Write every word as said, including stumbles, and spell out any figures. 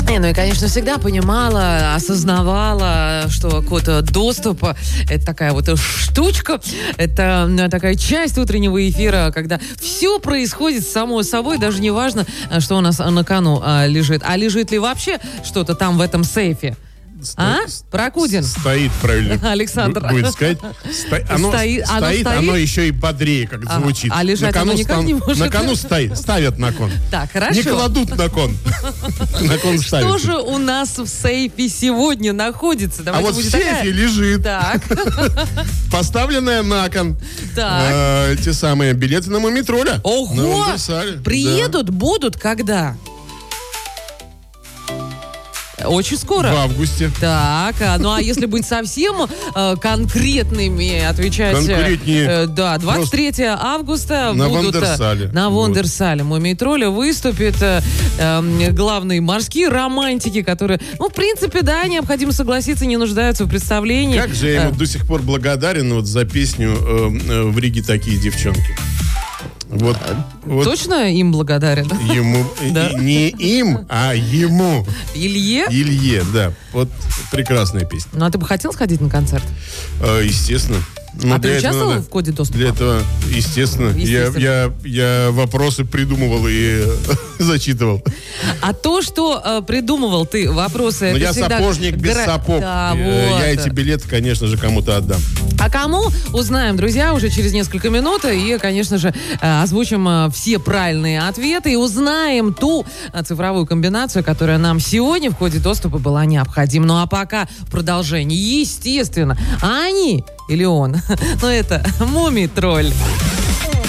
Не, ну и, конечно, всегда понимала, осознавала, что код доступа — это такая вот штучка, это такая часть утреннего эфира, когда все происходит само собой, даже не важно, что у нас на кону а, лежит. А лежит ли вообще что-то там в этом сейфе? Сто... А? Прокудин? Стоит, правильно. Александр. Будет сказать. Сто... Оно, стоит, оно стоит, стоит, оно еще и бодрее, как а, звучит. А лежать на кону оно никак стан... не может. На кону стоит, ставят на кон. Так, хорошо. Не кладут на кон. На кон ставят. Что же у нас в сейфе сегодня находится? А вот в сейфе лежит. Так. Поставленная на кон. Так. Те самые билеты на Мумитроля. Ого! Приедут, будут когда? Очень скоро. В августе. Так, а, ну а если быть совсем э, конкретными, отвечать... Конкретнее. Э, да, двадцать третьего августа на будут... Вондерсале. На Вондерсале. Вот. Мумий Тролля выступит э, э, главные морские романтики, которые, ну, в принципе, да, необходимо согласиться, не нуждаются в представлении. Как же я ему э, до сих пор благодарен вот за песню э, э, «В Риге такие девчонки». Вот, вот точно им благодарен? Ему. Да? Не им, а ему. Илье? Илье, да. Вот прекрасная песня. Ну, а ты бы хотел сходить на концерт? Э, естественно. Но а ты участвовал надо, в коде доступа? Для этого, естественно, естественно. Я, я, я вопросы придумывал и зачитывал. А то, что э, придумывал ты вопросы... Но я сапожник без гра... сапог. Да, я, вот. я эти билеты, конечно же, кому-то отдам. А кому? Узнаем, друзья, уже через несколько минут. И, конечно же, э, озвучим э, все правильные ответы и узнаем ту э, цифровую комбинацию, которая нам сегодня в коде доступа была необходима. Ну а пока в продолжении, естественно, они или он. Но это Мумий Тролль.